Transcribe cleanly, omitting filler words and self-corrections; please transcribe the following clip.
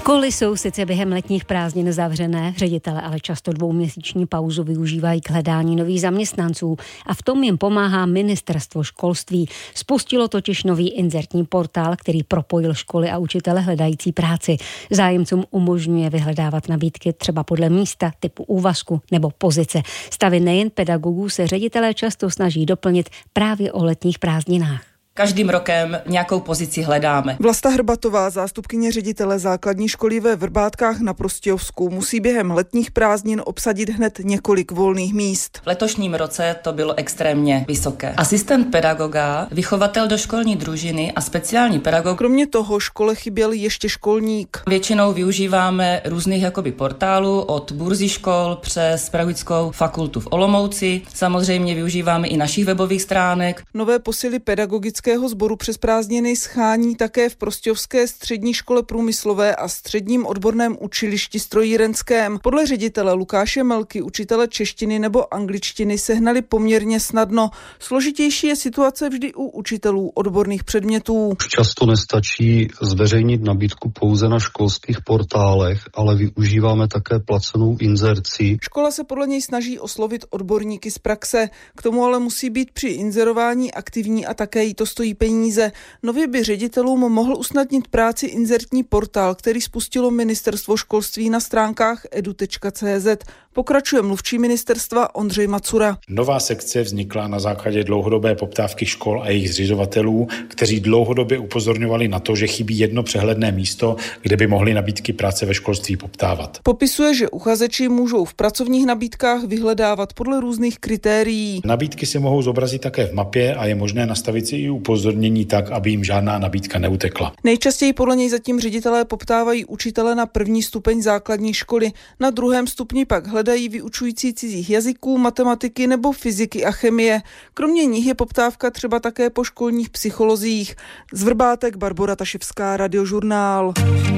Školy jsou sice během letních prázdnin zavřené, ředitele ale často dvouměsíční pauzu využívají k hledání nových zaměstnanců a v tom jim pomáhá ministerstvo školství. Spustilo totiž nový inzertní portál, který propojil školy a učitele hledající práci. Zájemcům umožňuje vyhledávat nabídky třeba podle místa, typu úvazku nebo pozice. Stavy nejen pedagogů se ředitelé často snaží doplnit právě o letních prázdninách. Každým rokem nějakou pozici hledáme. Vlasta Hrbatová, zástupkyně ředitele základní školy ve Vrbátkách na Prostějovsku, musí během letních prázdnin obsadit hned několik volných míst. V letošním roce to bylo extrémně vysoké. Asistent pedagoga, vychovatel do školní družiny a speciální pedagog. Kromě toho škole chyběl ještě školník. Většinou využíváme různých portálů od burzy škol přes Pedagogickou fakultu v Olomouci. Samozřejmě využíváme i našich webových stránek. Nové posily pedagogického sboru přes prázdniny schání také v Prostějovské střední škole průmyslové a středním odborném učilišti strojírenském. Podle ředitele Lukáše Melky učitele češtiny nebo angličtiny sehnali poměrně snadno. Složitější je situace vždy u učitelů odborných předmětů. Často nestačí zveřejnit nabídku pouze na školských portálech, ale využíváme také placenou inzerci. Škola se podle něj snaží oslovit odborníky z praxe. K tomu ale musí být při inzerování aktivní a také jí to stojí peníze. Nově by ředitelům mohl usnadnit práci inzertní portál, který spustilo ministerstvo školství na stránkách edu.cz. Pokračuje mluvčí ministerstva Ondřej Macura. Nová sekce vznikla na základě dlouhodobé poptávky škol a jejich zřizovatelů, kteří dlouhodobě upozorňovali na to, že chybí jedno přehledné místo, kde by mohli nabídky práce ve školství poptávat. Popisuje, že uchazeči můžou v pracovních nabídkách vyhledávat podle různých kritérií. Nabídky se mohou zobrazit také v mapě a je možné nastavit si i upozornění tak, aby jim žádná nabídka neutekla. Nejčastěji podle něj zatím ředitelé poptávají učitele na první stupeň základní školy, na druhém stupni pak hledají vyučující cizích jazyků, matematiky nebo fyziky a chemie. Kromě nich je poptávka třeba také po školních psycholozích. Z Vrbátek Barbora Taševská, Radiožurnál.